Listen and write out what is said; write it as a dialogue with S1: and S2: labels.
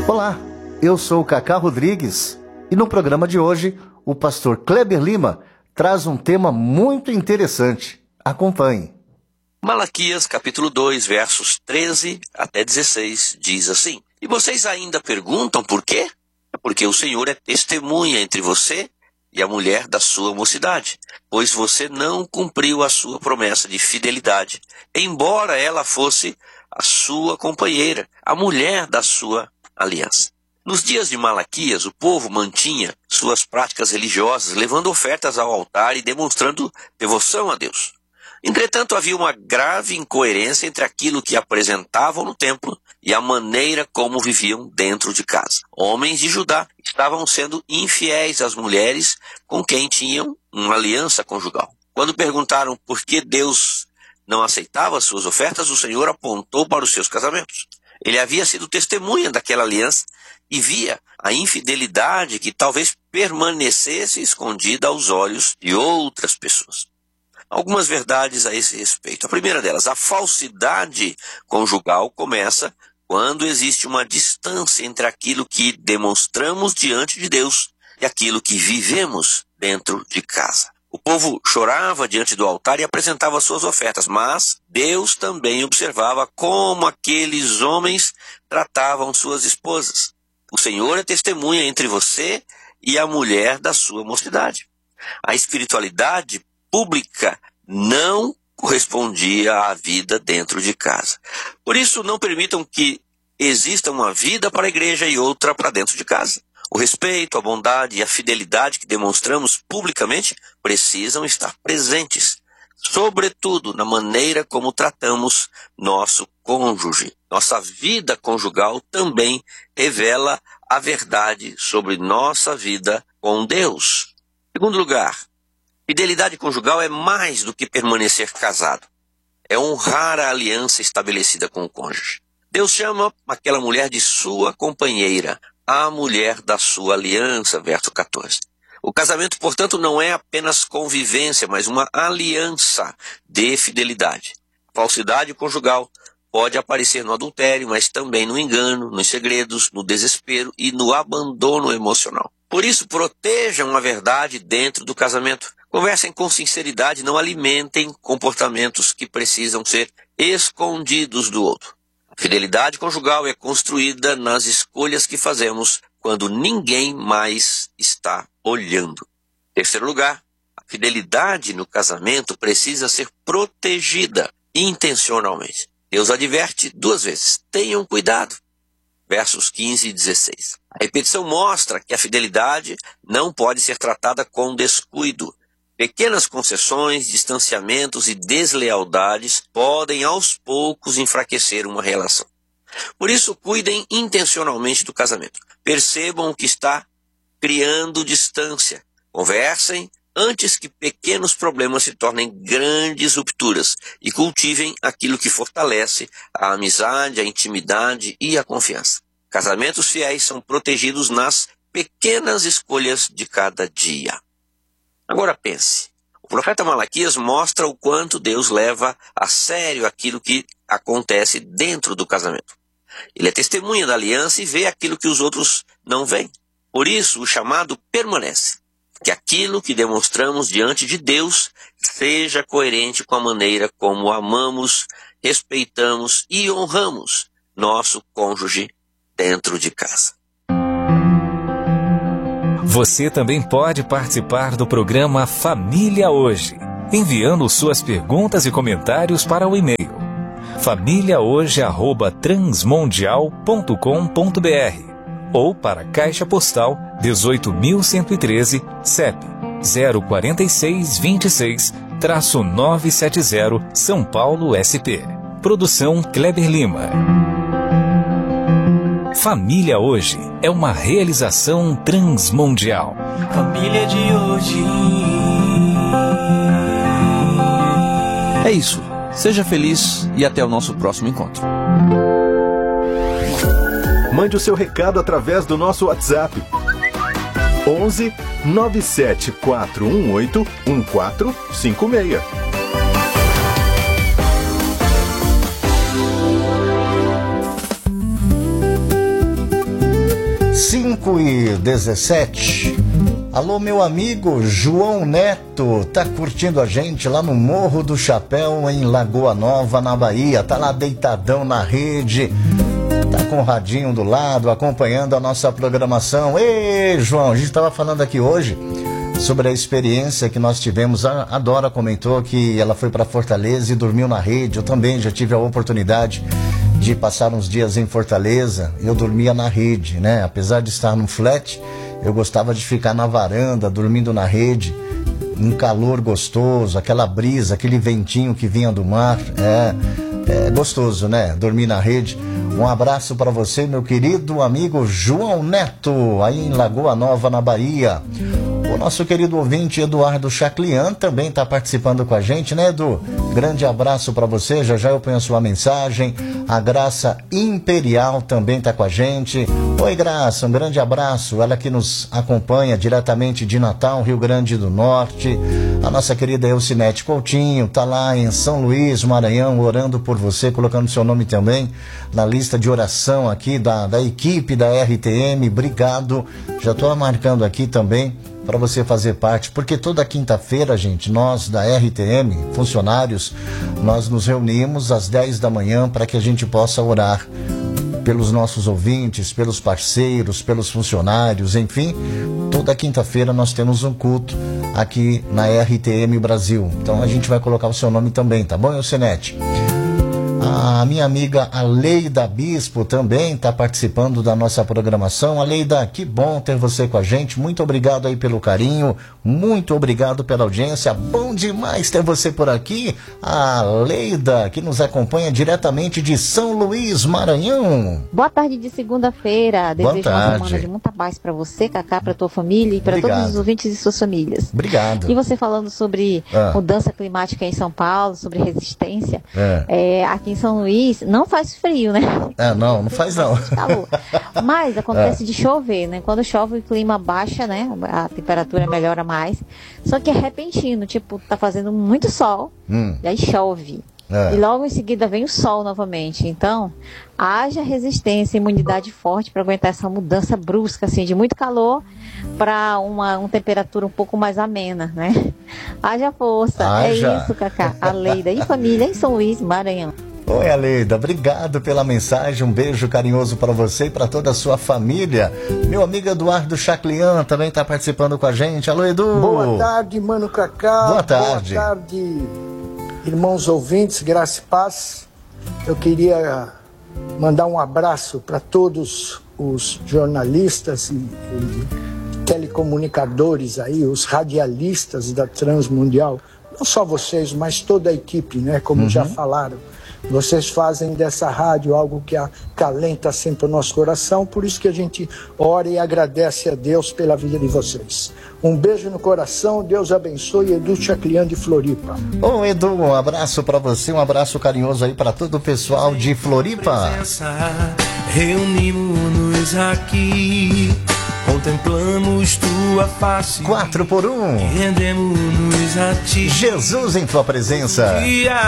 S1: Olá, eu sou o Cacá Rodrigues e no programa de hoje o pastor Kleber Lima traz um tema muito interessante. Acompanhe.
S2: Malaquias capítulo 2, versos 13 até 16 diz assim: E vocês ainda perguntam por quê? É porque o Senhor é testemunha entre você e a mulher da sua mocidade, pois você não cumpriu a sua promessa de fidelidade, embora ela fosse a sua companheira, a mulher da sua aliança. Nos dias de Malaquias, o povo mantinha suas práticas religiosas, levando ofertas ao altar e demonstrando devoção a Deus. Entretanto, havia uma grave incoerência entre aquilo que apresentavam no templo e a maneira como viviam dentro de casa. Homens de Judá estavam sendo infiéis às mulheres com quem tinham uma aliança conjugal. Quando perguntaram por que Deus não aceitava suas ofertas, o Senhor apontou para os seus casamentos. Ele havia sido testemunha daquela aliança e via a infidelidade que talvez permanecesse escondida aos olhos de outras pessoas. Algumas verdades a esse respeito. A primeira delas, a falsidade conjugal começa quando existe uma distância entre aquilo que demonstramos diante de Deus e aquilo que vivemos dentro de casa. O povo chorava diante do altar e apresentava suas ofertas, mas Deus também observava como aqueles homens tratavam suas esposas. O Senhor é testemunha entre você e a mulher da sua mocidade. A espiritualidade pública não correspondia à vida dentro de casa. Por isso, não permitam que exista uma vida para a igreja e outra para dentro de casa. O respeito, a bondade e a fidelidade que demonstramos publicamente precisam estar presentes, sobretudo na maneira como tratamos nosso cônjuge. Nossa vida conjugal também revela a verdade sobre nossa vida com Deus. Em segundo lugar, fidelidade conjugal é mais do que permanecer casado. É honrar a aliança estabelecida com o cônjuge. Deus chama aquela mulher de sua companheira, a mulher da sua aliança, verso 14. O casamento, portanto, não é apenas convivência, mas uma aliança de fidelidade. Falsidade conjugal pode aparecer no adultério, mas também no engano, nos segredos, no desespero e no abandono emocional. Por isso, protejam a verdade dentro do casamento. Conversem com sinceridade, não alimentem comportamentos que precisam ser escondidos do outro. A fidelidade conjugal é construída nas escolhas que fazemos quando ninguém mais está olhando. Em terceiro lugar, a fidelidade no casamento precisa ser protegida intencionalmente. Deus adverte duas vezes: tenham cuidado. Versos 15 e 16. A repetição mostra que a fidelidade não pode ser tratada com descuido. Pequenas concessões, distanciamentos e deslealdades podem aos poucos enfraquecer uma relação. Por isso, cuidem intencionalmente do casamento. Percebam o que está criando distância. Conversem antes que pequenos problemas se tornem grandes rupturas e cultivem aquilo que fortalece a amizade, a intimidade e a confiança. Casamentos fiéis são protegidos nas pequenas escolhas de cada dia. Agora pense, o profeta Malaquias mostra o quanto Deus leva a sério aquilo que acontece dentro do casamento. Ele é testemunha da aliança e vê aquilo que os outros não veem. Por isso, o chamado permanece. Que aquilo que demonstramos diante de Deus seja coerente com a maneira como amamos, respeitamos e honramos nosso cônjuge dentro de casa.
S3: Você também pode participar do programa Família Hoje, enviando suas perguntas e comentários para o e-mail famíliahoje@transmundial.com.br ou para a Caixa Postal 18.113, CEP 04626-970, São Paulo, SP. Produção Kleber Lima. Família Hoje é uma realização transmundial.
S4: Família de hoje.
S5: É isso. Seja feliz e até o nosso próximo encontro.
S6: Mande o seu recado através do nosso WhatsApp. 11 97418 1456.
S1: 5h17. Alô, meu amigo João Neto, tá curtindo a gente lá no Morro do Chapéu, em Lagoa Nova, na Bahia. Tá lá deitadão na rede, tá com o radinho do lado, acompanhando a nossa programação. Ei, João, a gente tava falando aqui hoje sobre a experiência que nós tivemos. A Dora comentou que ela foi para Fortaleza e dormiu na rede. Eu também já tive a oportunidade de passar uns dias em Fortaleza. Eu dormia na rede, né? Apesar de estar num flat, eu gostava de ficar na varanda, dormindo na rede, um calor gostoso, aquela brisa, aquele ventinho que vinha do mar. É gostoso, né? Dormir na rede. Um abraço para você, meu querido amigo João Neto, aí em Lagoa Nova, na Bahia. O nosso querido ouvinte Eduardo Chaclian também está participando com a gente, né, Edu? Grande abraço para você, já eu ponho a sua mensagem. A Graça Imperial também está com a gente. Oi, Graça, um grande abraço. Ela que nos acompanha diretamente de Natal, Rio Grande do Norte. A nossa querida Elcinete Coutinho está lá em São Luís, Maranhão, orando por você, colocando seu nome também na lista de oração aqui da equipe da RTM. Obrigado. Já estou marcando aqui também para você fazer parte, porque toda quinta-feira, gente, nós da RTM, funcionários, nós nos reunimos às 10 da manhã para que a gente possa orar pelos nossos ouvintes, pelos parceiros, pelos funcionários, enfim. Toda quinta-feira nós temos um culto aqui na RTM Brasil. Então a gente vai colocar o seu nome também, tá bom, Elcinete? A minha amiga Aleida Bispo também está participando da nossa programação. Aleida, que bom ter você com a gente. Muito obrigado aí pelo carinho, muito obrigado pela audiência. Bom demais ter você por aqui. A Aleida, que nos acompanha diretamente de São Luís, Maranhão.
S7: Boa tarde de segunda-feira. Desejo uma semana de muita paz para você, Cacá, para tua família e para todos os ouvintes e suas famílias.
S1: Obrigado.
S7: E você falando sobre mudança climática em São Paulo, sobre resistência. Aqui em São Luís não faz frio, né?
S1: Não faz não.
S7: Calor. Mas acontece de chover, né? Quando chove o clima baixa, né? A temperatura melhora mais. Só que é repentino, tipo, tá fazendo muito sol, e aí chove. E logo em seguida vem o sol novamente. Então, haja resistência, imunidade forte para aguentar essa mudança brusca, assim, de muito calor para uma temperatura um pouco mais amena, né? Haja força. É isso, Cacá. Aleida e família em São Luís, Maranhão.
S1: Oi, Aleida, obrigado pela mensagem, um beijo carinhoso para você e para toda a sua família. Meu amigo Eduardo Chaclian também está participando com a gente. Alô, Edu!
S8: Boa tarde, Mano Cacá.
S1: Boa tarde.
S8: Boa tarde, irmãos ouvintes, graça e paz. Eu queria mandar um abraço para todos os jornalistas e telecomunicadores aí, os radialistas da Transmundial. Não só vocês, mas toda a equipe, né? Como já falaram. Vocês fazem dessa rádio algo que acalenta sempre o nosso coração, por isso que a gente ora e agradece a Deus pela vida de vocês. Um beijo no coração, Deus abençoe. Edu Chaclian de Floripa.
S1: Ô Edu, um abraço para você, um abraço carinhoso aí para todo o pessoal de Floripa.
S4: Reunimos-nos aqui, contemplamos tua face,
S1: 4x1.
S4: rendemos-nos a ti.
S1: Jesus em tua presença.